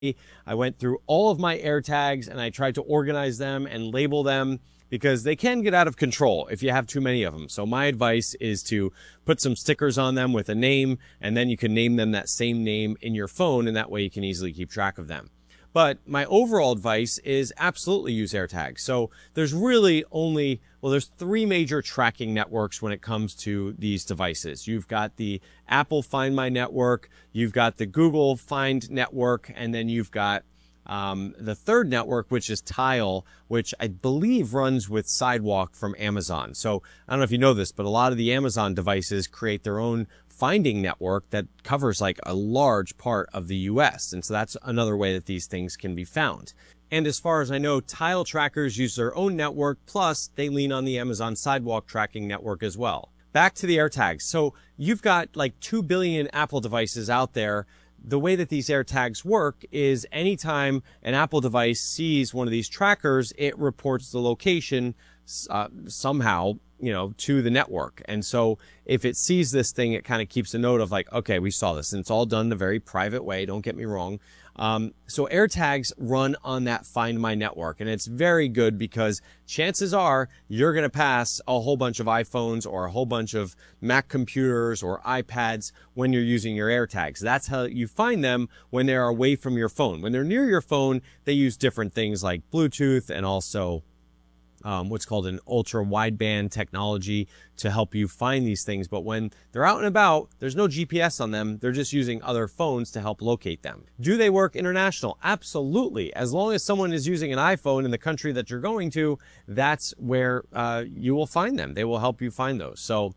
I went through all of my AirTags and I tried to organize them and label them because they can get out of control if you have too many of them. So my advice is to put some stickers on them with a name, and then you can name them that same name in your phone, and that way you can easily keep track of them. But my overall advice is absolutely use AirTags. So there's really only, well, there's three major tracking networks when it comes to these devices. You've got the Apple Find My network, you've got the Google Find network, and then you've got the third network, which is Tile, which I believe runs with Sidewalk from Amazon. So I don't know if you know this, but a lot of the Amazon devices create their own finding network that covers like a large part of the US. And so that's another way that these things can be found. And as far as I know, Tile trackers use their own network, plus they lean on the Amazon Sidewalk tracking network as well. Back to the AirTags. So you've got like 2 billion Apple devices out there. The way that these AirTags work is anytime an Apple device sees one of these trackers, it reports the location somehow, to the network. And so if it sees this thing, it kind of keeps a note of like, okay, we saw this, and it's all done in a very private way. Don't get me wrong. So AirTags run on that Find My network, and it's very good because chances are you're going to pass a whole bunch of iPhones or a whole bunch of Mac computers or iPads when you're using your AirTags. That's how you find them when they're away from your phone. When they're near your phone, they use different things like Bluetooth and also what's called an ultra wideband technology to help you find these things. But when they're out and about, there's no GPS on them. They're just using other phones to help locate them. Do they work international? Absolutely. As long as someone is using an iPhone in the country that you're going to, that's where you will find them. They will help you find those. So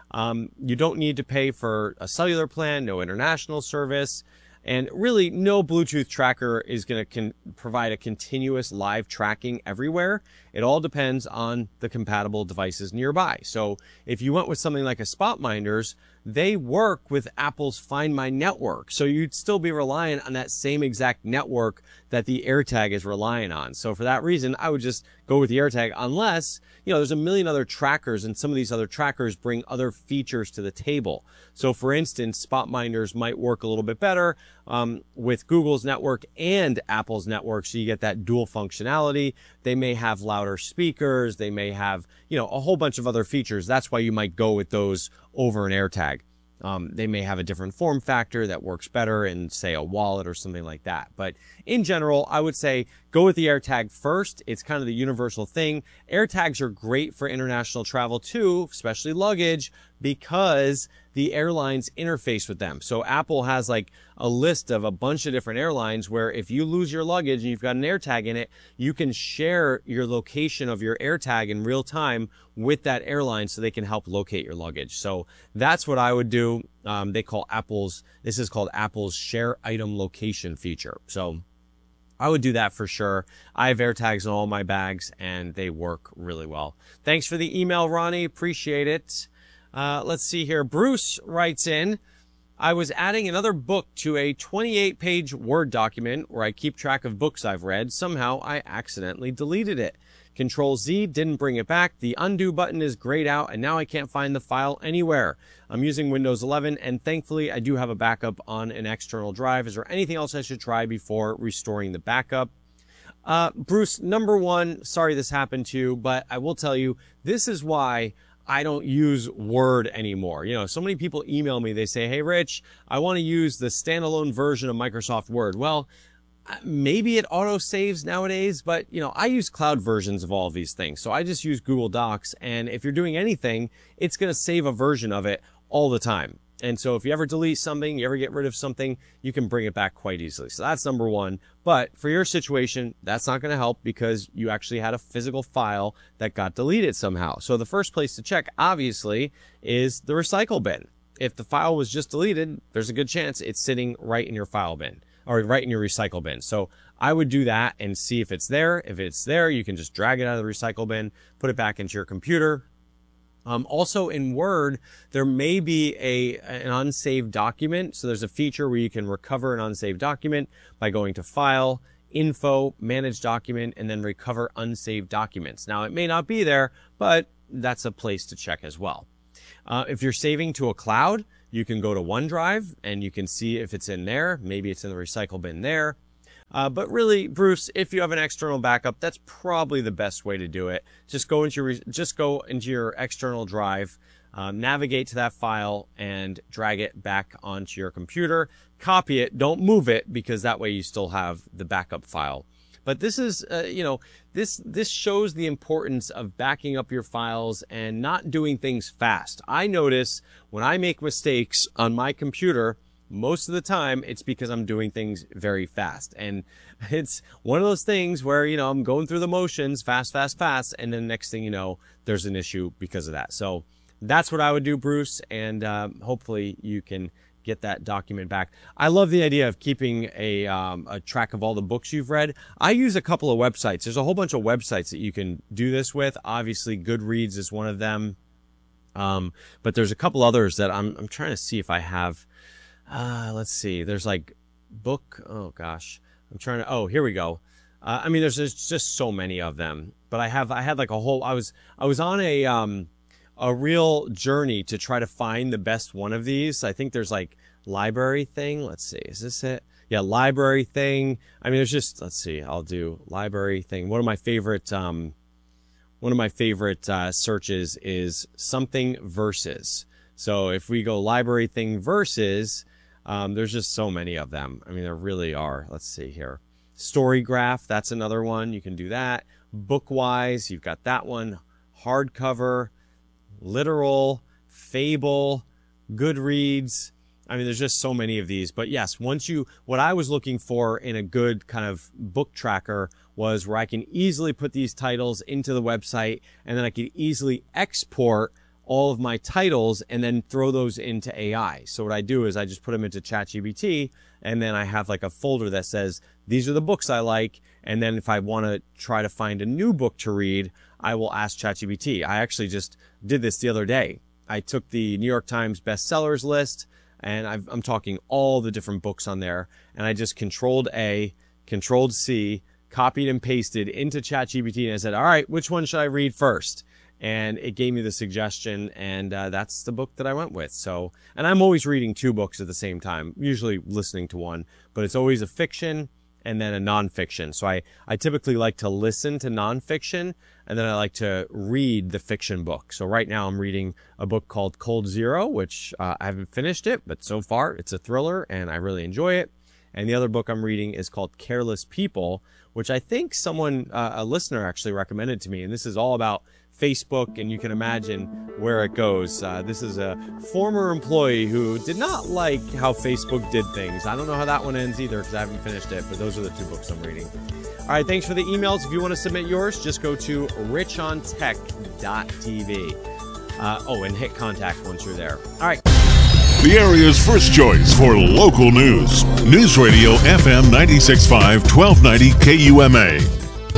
you don't need to pay for a cellular plan, no international service. And really, no Bluetooth tracker is going to provide a continuous live tracking everywhere. It all depends on the compatible devices nearby. So if you went with something like a SpotMinders, they work with Apple's Find My network. So you'd still be reliant on that same exact network that the AirTag is relying on. So for that reason, I would just go with the AirTag unless, there's a million other trackers, and some of these other trackers bring other features to the table. So for instance, SpotMinders might work a little bit better with Google's network and Apple's network. So you get that dual functionality. They may have louder speakers. They may have, a whole bunch of other features. That's why you might go with those over an AirTag. They may have a different form factor that works better in, say, a wallet or something like that. But in general, I would say go with the AirTag first. It's kind of the universal thing. AirTags are great for international travel too, especially luggage, because the airlines interface with them. So Apple has like a list of a bunch of different airlines where if you lose your luggage and you've got an AirTag in it, you can share your location of your AirTag in real time with that airline so they can help locate your luggage. So that's what I would do. This is called Apple's Share Item Location feature. So I would do that for sure. I have AirTags in all my bags and they work really well. Thanks for the email, Ronnie. Appreciate it. Let's see here. Bruce writes in, I was adding another book to a 28-page Word document where I keep track of books I've read. Somehow I accidentally deleted it. Control Z didn't bring it back. The undo button is grayed out and now I can't find the file anywhere. I'm using Windows 11 and thankfully I do have a backup on an external drive. Is there anything else I should try before restoring the backup? Bruce, number one, sorry this happened to you, but I will tell you, this is why I don't use Word anymore. So many people email me, they say, hey, Rich, I want to use the standalone version of Microsoft Word. Well, maybe it auto saves nowadays, but I use cloud versions of all of these things. So I just use Google Docs. And if you're doing anything, it's going to save a version of it all the time. And so if you ever delete something, you ever get rid of something, you can bring it back quite easily. So that's number one. But for your situation, that's not going to help because you actually had a physical file that got deleted somehow. So the first place to check, obviously, is the recycle bin. If the file was just deleted, there's a good chance it's sitting right in your file bin or right in your recycle bin. So I would do that and see if it's there. If it's there, you can just drag it out of the recycle bin, put it back into your computer. Also in Word, there may be an unsaved document. So there's a feature where you can recover an unsaved document by going to File, Info, Manage Document, and then Recover Unsaved Documents. Now, it may not be there, but that's a place to check as well. If you're saving to a cloud, you can go to OneDrive and you can see if it's in there. Maybe it's in the recycle bin there. But really, Bruce, if you have an external backup, that's probably the best way to do it. Just go into your external drive, navigate to that file, and drag it back onto your computer. Copy it. Don't move it, because that way you still have the backup file. But this is, this shows the importance of backing up your files and not doing things fast. I notice when I make mistakes on my computer, most of the time it's because I'm doing things very fast. And it's one of those things where, I'm going through the motions fast. And then next thing you know, there's an issue because of that. So that's what I would do, Bruce. And hopefully you can get that document back. I love the idea of keeping a track of all the books you've read. I use a couple of websites. There's a whole bunch of websites that you can do this with. Obviously, Goodreads is one of them. But there's a couple others that I'm trying to see if I have. Let's see. There's like book. Oh gosh, here we go. There's just so many of them. But I had like a whole. I was on a real journey to try to find the best one of these. I think there's like library thing. Let's see. Is this it? Yeah, library thing. There's just. Let's see. I'll do library thing. One of my favorite searches is something versus. So if we go library thing versus, there's just so many of them. There really are. Let's see here. Storygraph, that's another one. You can do that. Bookwise, you've got that one. Hardcover, Literal, Fable, Goodreads. There's just so many of these. But yes, what I was looking for in a good kind of book tracker was where I can easily put these titles into the website, and then I can easily export all of my titles and then throw those into AI. So what I do is I just put them into ChatGPT, and then I have like a folder that says, these are the books I like. And then if I want to try to find a new book to read, I will ask ChatGPT. I actually just did this the other day. I took the New York Times bestsellers list, and I'm talking all the different books on there, and I just Control-A, Control-C, copied and pasted into ChatGPT, and I said, all right, which one should I read first? And it gave me the suggestion, and that's the book that I went with. So, and I'm always reading two books at the same time, usually listening to one, but it's always a fiction and then a nonfiction. So I typically like to listen to nonfiction, and then I like to read the fiction book. So right now I'm reading a book called Cold Zero, which I haven't finished it, but so far it's a thriller and I really enjoy it. And the other book I'm reading is called Careless People, which I think someone, a listener actually recommended to me. And this is all about Facebook, and you can imagine where it goes. This is a former employee who did not like how Facebook did things. I don't know how that one ends either because I haven't finished it, but those are the two books I'm reading. All right, thanks for the emails. If you want to submit yours, just go to richontech.tv. And hit contact once you're there. All right. The area's first choice for local news. News Radio FM 96.5, 1290 KUMA.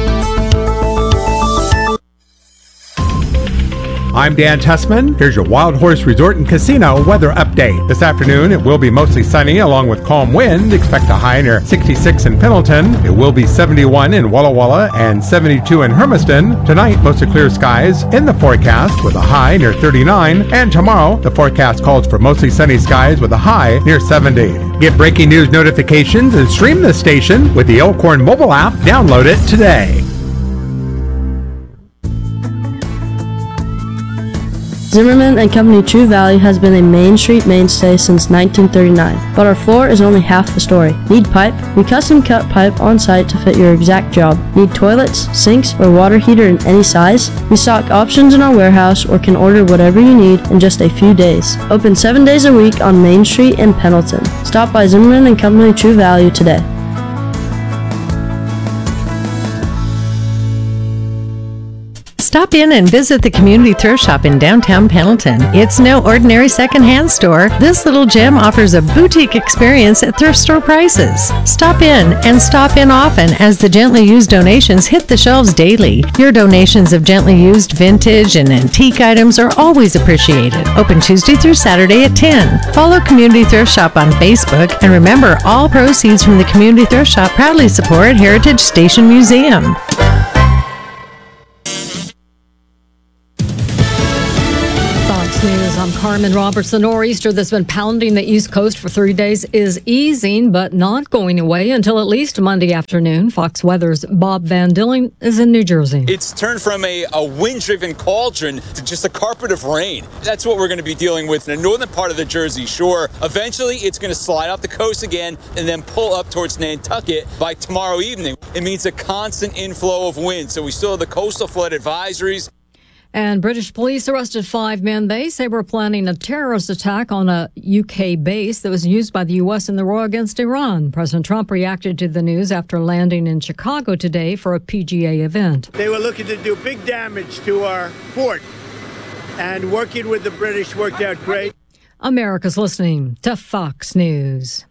I'm Dan Tessman. Here's your Wild Horse Resort and Casino weather update. This afternoon, it will be mostly sunny along with calm wind. Expect a high near 66 in Pendleton. It will be 71 in Walla Walla and 72 in Hermiston. Tonight, mostly clear skies in the forecast with a high near 39. And tomorrow, the forecast calls for mostly sunny skies with a high near 70. Get breaking news notifications and stream the station with the Elkhorn mobile app. Download it today. Zimmerman and Company True Value has been a Main Street mainstay since 1939, but our floor is only half the story. Need pipe? We custom cut pipe on site to fit your exact job. Need toilets, sinks, or water heater in any size? We stock options in our warehouse or can order whatever you need in just a few days. Open 7 days a week on Main Street in Pendleton. Stop by Zimmerman and Company True Value today. Stop in and visit the Community Thrift Shop in downtown Pendleton. It's no ordinary secondhand store. This little gem offers a boutique experience at thrift store prices. Stop in and stop in often as the gently used donations hit the shelves daily. Your donations of gently used vintage and antique items are always appreciated. Open Tuesday through Saturday at 10. Follow Community Thrift Shop on Facebook, and remember, all proceeds from the Community Thrift Shop proudly support Heritage Station Museum. News. I'm Carmen Roberts. The nor'easter that's been pounding the East Coast for 3 days is easing, but not going away until at least Monday afternoon. Fox Weather's Bob Van Dilling is in New Jersey. It's turned from a wind-driven cauldron to just a carpet of rain. That's what we're going to be dealing with in the northern part of the Jersey Shore. Eventually, it's going to slide off the coast again and then pull up towards Nantucket by tomorrow evening. It means a constant inflow of wind, so we still have the coastal flood advisories. And British police arrested 5 men. They say were planning a terrorist attack on a UK base that was used by the U.S. in the war against Iran. President Trump reacted to the news after landing in Chicago today for a PGA event. They were looking to do big damage to our fort, and working with the British worked out great. America's listening to Fox News.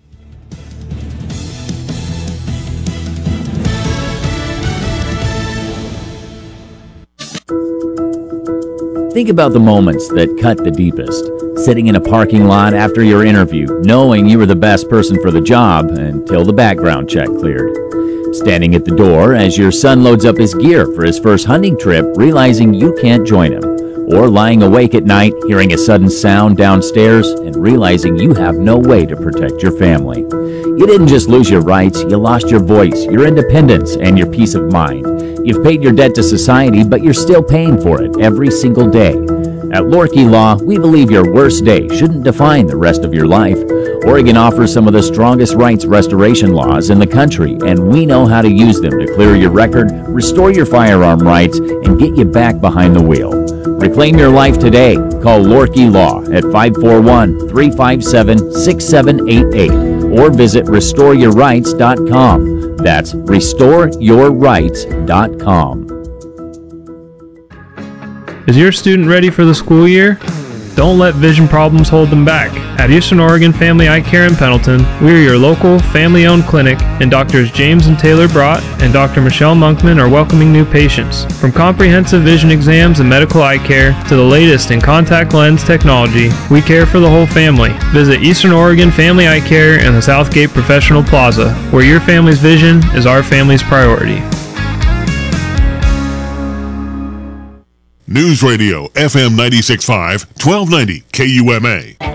Think about the moments that cut the deepest. Sitting in a parking lot after your interview, knowing you were the best person for the job until the background check cleared. Standing at the door as your son loads up his gear for his first hunting trip, realizing you can't join him. Or lying awake at night, hearing a sudden sound downstairs and realizing you have no way to protect your family. You didn't just lose your rights, you lost your voice, your independence, and your peace of mind. You've paid your debt to society, but you're still paying for it every single day. At Lorkey Law, we believe your worst day shouldn't define the rest of your life. Oregon offers some of the strongest rights restoration laws in the country, and we know how to use them to clear your record, restore your firearm rights, and get you back behind the wheel. Reclaim your life today. Call Lorkey Law at 541-357-6788 or visit restoreyourrights.com. That's restoreyourrights.com. Is your student ready for the school year? Don't let vision problems hold them back. At Eastern Oregon Family Eye Care in Pendleton, we are your local family-owned clinic, and Drs. James and Taylor Brott and Dr. Michelle Monkman are welcoming new patients. From comprehensive vision exams and medical eye care to the latest in contact lens technology, we care for the whole family. Visit Eastern Oregon Family Eye Care in the Southgate Professional Plaza, where your family's vision is our family's priority. News Radio FM 96.5, 1290 KUMA.